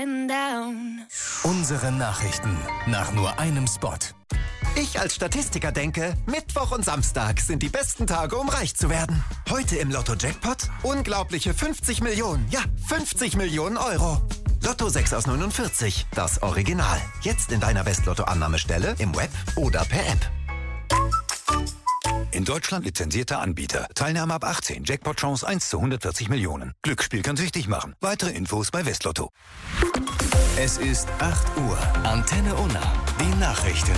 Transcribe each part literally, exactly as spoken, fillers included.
going down. Unsere Nachrichten nach nur einem Spot. Ich als Statistiker denke, Mittwoch und Samstag sind die besten Tage, um reich zu werden. Heute im Lotto-Jackpot unglaubliche fünfzig Millionen, ja, fünfzig Millionen Euro. Lotto sechs aus neunundvierzig, das Original. Jetzt in deiner Westlotto-Annahmestelle, im Web oder per App. In Deutschland lizenzierter Anbieter. Teilnahme ab achtzehn. Jackpot-Chance eins zu hundertvierzig Millionen. Glücksspiel kann süchtig machen. Weitere Infos bei Westlotto. Es ist acht Uhr. Antenne Unna. Die Nachrichten.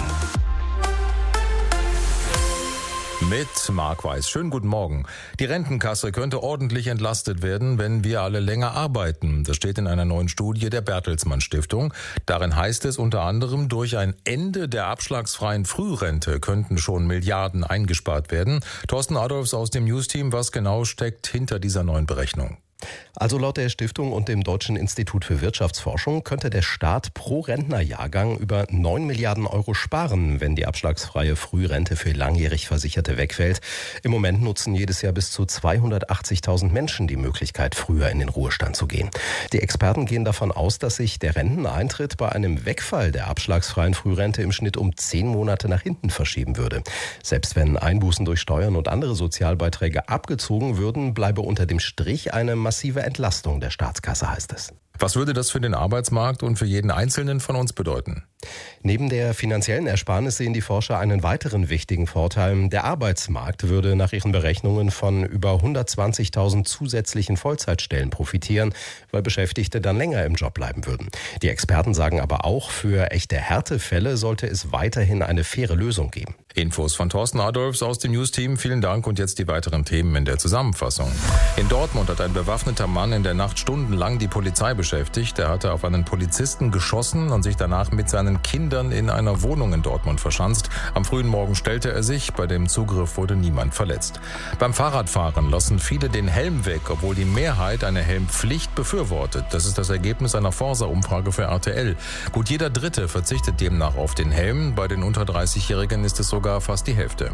Mit Marc Weiß. Schönen guten Morgen. Die Rentenkasse könnte ordentlich entlastet werden, wenn wir alle länger arbeiten. Das steht in einer neuen Studie der Bertelsmann Stiftung. Darin heißt es unter anderem, durch ein Ende der abschlagsfreien Frührente könnten schon Milliarden eingespart werden. Thorsten Adolfs aus dem News-Team, was genau steckt hinter dieser neuen Berechnung? Also laut der Stiftung und dem Deutschen Institut für Wirtschaftsforschung könnte der Staat pro Rentnerjahrgang über neun Milliarden Euro sparen, wenn die abschlagsfreie Frührente für langjährig Versicherte wegfällt. Im Moment nutzen jedes Jahr bis zu zweihundertachtzigtausend Menschen die Möglichkeit, früher in den Ruhestand zu gehen. Die Experten gehen davon aus, dass sich der Renteneintritt bei einem Wegfall der abschlagsfreien Frührente im Schnitt um zehn Monate nach hinten verschieben würde. Selbst wenn Einbußen durch Steuern und andere Sozialbeiträge abgezogen würden, bleibe unter dem Strich eine massive Entlastung der Staatskasse, heißt es. Was würde das für den Arbeitsmarkt und für jeden Einzelnen von uns bedeuten? Neben der finanziellen Ersparnis sehen die Forscher einen weiteren wichtigen Vorteil. Der Arbeitsmarkt würde nach ihren Berechnungen von über hundertzwanzigtausend zusätzlichen Vollzeitstellen profitieren, weil Beschäftigte dann länger im Job bleiben würden. Die Experten sagen aber auch, für echte Härtefälle sollte es weiterhin eine faire Lösung geben. Infos von Thorsten Adolfs aus dem News-Team. Vielen Dank und jetzt die weiteren Themen in der Zusammenfassung. In Dortmund hat ein bewaffneter Mann in der Nacht stundenlang die Polizei beschäftigt. Er hatte auf einen Polizisten geschossen und sich danach mit seinen Kindern in einer Wohnung in Dortmund verschanzt. Am frühen Morgen stellte er sich. Bei dem Zugriff wurde niemand verletzt. Beim Fahrradfahren lassen viele den Helm weg, obwohl die Mehrheit eine Helmpflicht befürwortet. Das ist das Ergebnis einer Forsa-Umfrage für R T L. Gut jeder Dritte verzichtet demnach auf den Helm. Bei den unter dreißigjährigen ist es sogar fast die Hälfte.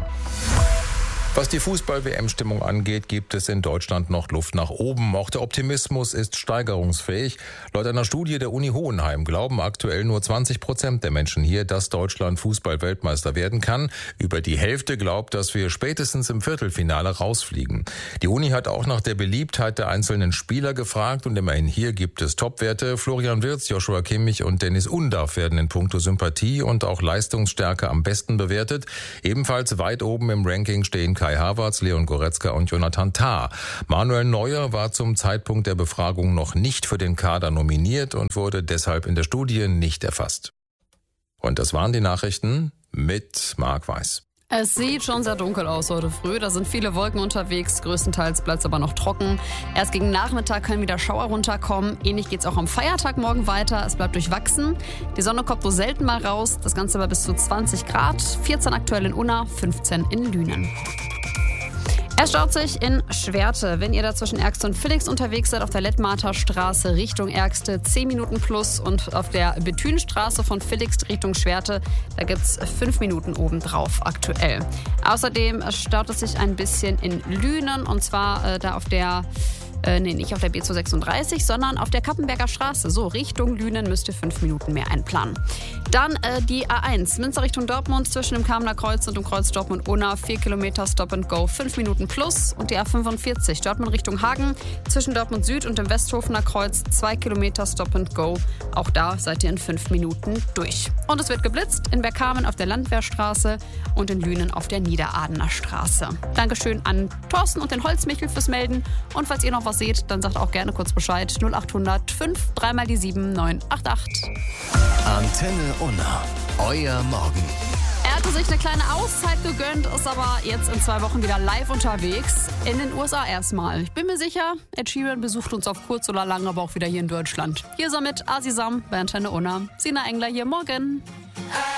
Was die Fußball-W M-Stimmung angeht, gibt es in Deutschland noch Luft nach oben. Auch der Optimismus ist steigerungsfähig. Laut einer Studie der Uni Hohenheim glauben aktuell nur zwanzig Prozent der Menschen hier, dass Deutschland Fußball-Weltmeister werden kann. Über die Hälfte glaubt, dass wir spätestens im Viertelfinale rausfliegen. Die Uni hat auch nach der Beliebtheit der einzelnen Spieler gefragt und immerhin hier gibt es Topwerte. Florian Wirtz, Joshua Kimmich und Dennis Undaff werden in puncto Sympathie und auch Leistungsstärke am besten bewertet. Ebenfalls weit oben im Ranking stehen Kai Havertz, Leon Goretzka und Jonathan Tah. Manuel Neuer war zum Zeitpunkt der Befragung noch nicht für den Kader nominiert und wurde deshalb in der Studie nicht erfasst. Und das waren die Nachrichten mit Marc Weiß. Es sieht schon sehr dunkel aus heute früh. Da sind viele Wolken unterwegs. Größtenteils bleibt es aber noch trocken. Erst gegen Nachmittag können wieder Schauer runterkommen. Ähnlich geht es auch am Feiertag morgen weiter. Es bleibt durchwachsen. Die Sonne kommt nur selten mal raus. Das Ganze bei bis zu zwanzig Grad. vierzehn aktuell in Unna, fünfzehn in Lünen. Es staut sich in Schwerte. Wenn ihr da zwischen Ergste und Villix unterwegs seid, auf der Lettmarter Straße Richtung Ergste zehn Minuten plus und auf der Bethünstraße von Villix Richtung Schwerte, da gibt's fünf Minuten obendrauf aktuell. Außerdem staut es sich ein bisschen in Lünen und zwar äh, da auf der Äh, nee, nicht auf der B zweihundertsechsunddreißig, sondern auf der Kappenberger Straße. So, Richtung Lünen müsst ihr fünf Minuten mehr einplanen. Dann äh, die A eins, Münster Richtung Dortmund, zwischen dem Kamener Kreuz und dem Kreuz Dortmund-Unna, vier Kilometer Stop and Go, fünf Minuten plus. Und die A fünfundvierzig, Dortmund Richtung Hagen, zwischen Dortmund Süd und dem Westhofener Kreuz, zwei Kilometer Stop and Go. Auch da seid ihr in fünf Minuten durch. Und es wird geblitzt in Bergkamen auf der Landwehrstraße und in Lünen auf der Niederadener Straße. Dankeschön an Thorsten und den Holzmichel fürs Melden. Und falls ihr noch was seht, dann sagt auch gerne kurz Bescheid. null acht hundert fünf, dreimal die sieben, neun acht acht. Antenne Unna. Euer Morgen. Er hatte sich eine kleine Auszeit gegönnt, ist aber jetzt in zwei Wochen wieder live unterwegs. In den U S A erstmal. Ich bin mir sicher, Ed Sheeran besucht uns auf kurz oder lang, aber auch wieder hier in Deutschland. Hier ist er mit Asisam bei Antenne Unna. Sina Engler hier morgen.